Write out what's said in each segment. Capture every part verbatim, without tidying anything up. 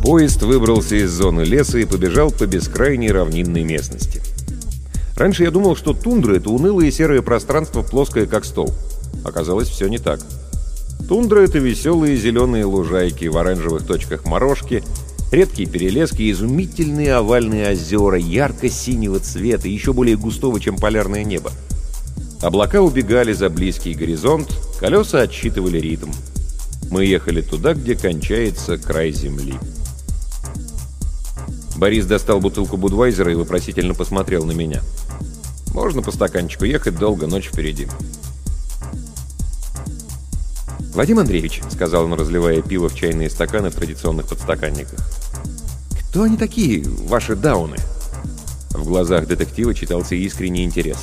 Поезд выбрался из зоны леса и побежал по бескрайней равнинной местности. Раньше я думал, что тундра — это унылое серое пространство, плоское как стол. Оказалось, все не так. Тундра — это веселые зеленые лужайки, в оранжевых точках морожки, редкие перелески, изумительные овальные озера ярко-синего цвета, еще более густого, чем полярное небо. Облака убегали за близкий горизонт, колеса отсчитывали ритм. Мы ехали туда, где кончается край земли. Борис достал бутылку Будвайзера и вопросительно посмотрел на меня. «Можно по стаканчику? Ехать долго, ночь впереди». «Вадим Андреевич», — сказал он, разливая пиво в чайные стаканы в традиционных подстаканниках, «кто они такие, ваши дауны?» В глазах детектива читался искренний интерес.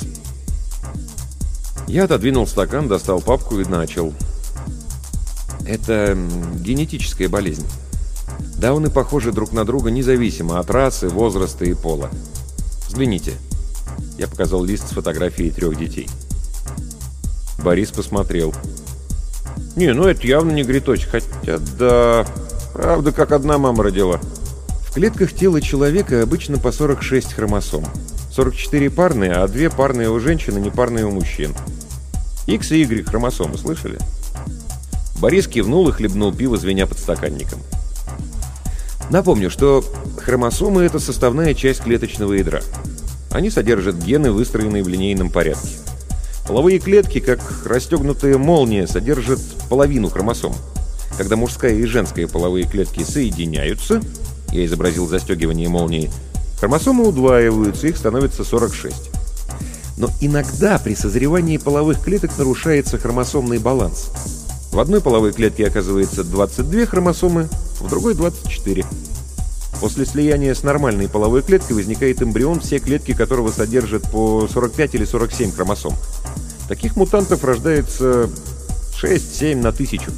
Я отодвинул стакан, достал папку и начал. «Это генетическая болезнь. Дауны похожи друг на друга независимо от расы, возраста и пола. Взгляните». Я показал лист с фотографией трех детей. Борис посмотрел. «Не, ну это явно не гриточек, хотя да, правда, как одна мама родила». В клетках тела человека обычно по сорок шесть хромосом. сорок четыре парные, а две парные у женщин и непарные у мужчин. X и Y хромосомы, слышали? Борис кивнул и хлебнул пиво, звеня подстаканником. Напомню, что хромосомы — это составная часть клеточного ядра. Они содержат гены, выстроенные в линейном порядке. Половые клетки, как расстегнутая молния, содержат половину хромосом. Когда мужская и женская половые клетки соединяются, я изобразил застегивание молнии, хромосомы удваиваются, их становится сорок шесть. Но иногда при созревании половых клеток нарушается хромосомный баланс. В одной половой клетке оказывается двадцать две хромосомы, в другой двадцать четыре. После слияния с нормальной половой клеткой возникает эмбрион, все клетки которого содержат по сорок пять или сорок семь хромосом. Таких мутантов рождается шесть-семь на тысячу.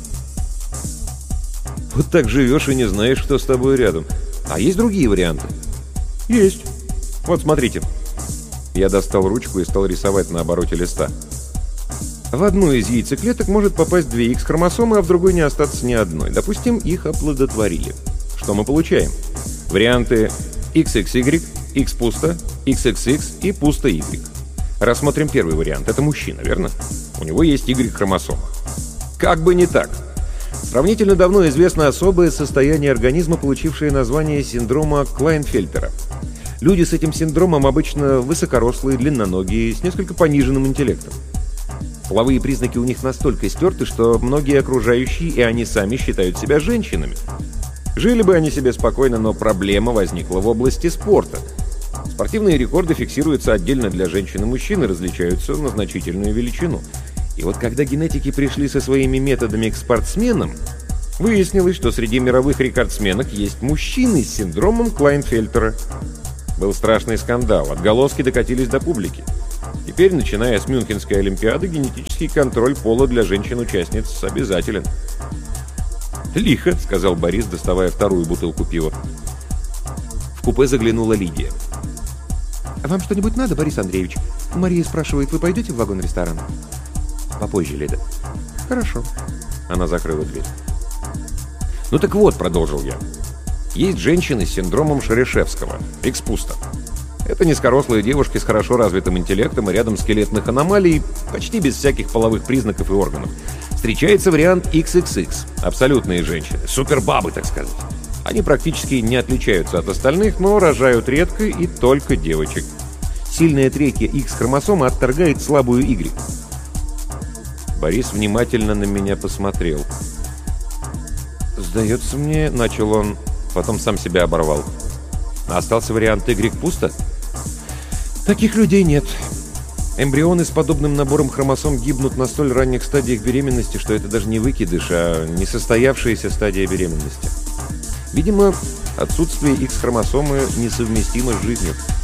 Вот так живешь и не знаешь, кто с тобой рядом. А есть другие варианты? Есть. Вот смотрите. Я достал ручку и стал рисовать на обороте листа. В одну из яйцеклеток может попасть две икс-хромосомы, а в другой не остаться ни одной. Допустим, их оплодотворили. Что мы получаем? Варианты икс икс игрек, X пусто, икс икс икс и пусто Y. Рассмотрим первый вариант. Это мужчина, верно? У него есть Y-хромосома. Как бы не так. Сравнительно давно известно особое состояние организма, получившее название синдрома Клайнфельтера. Люди с этим синдромом обычно высокорослые, длинноногие, с несколько пониженным интеллектом. Половые признаки у них настолько стерты, что многие окружающие и они сами считают себя женщинами. Жили бы они себе спокойно, но проблема возникла в области спорта. Спортивные рекорды фиксируются отдельно для женщин и мужчин и различаются на значительную величину. И вот когда генетики пришли со своими методами к спортсменам, выяснилось, что среди мировых рекордсменок есть мужчины с синдромом Клайнфельтера. Был страшный скандал, отголоски докатились до публики. Теперь, начиная с Мюнхенской олимпиады, генетический контроль пола для женщин-участниц обязателен. «Лихо», — сказал Борис, доставая вторую бутылку пива. В купе заглянула Лидия. «А вам что-нибудь надо, Борис Андреевич? Мария спрашивает, вы пойдете в вагон-ресторан?» «Попозже, Лида». «Хорошо». Она закрыла дверь. «Ну так вот», — продолжил я. «Есть женщины с синдромом Шерешевского, X пусто. Это низкорослые девушки с хорошо развитым интеллектом и рядом скелетных аномалий, почти без всяких половых признаков и органов. Встречается вариант икс икс икс, абсолютные женщины, супербабы, так сказать. Они практически не отличаются от остальных, но рожают редко и только девочек. Сильная третья X-хромосома отторгает слабую Y». Борис внимательно на меня посмотрел. «Сдается мне», — начал он, потом сам себя оборвал. «Остался вариант Y пусто?» «Таких людей нет. Эмбрионы с подобным набором хромосом гибнут на столь ранних стадиях беременности, что это даже не выкидыш, а несостоявшаяся стадия беременности. Видимо, отсутствие X-хромосомы несовместимо с жизнью».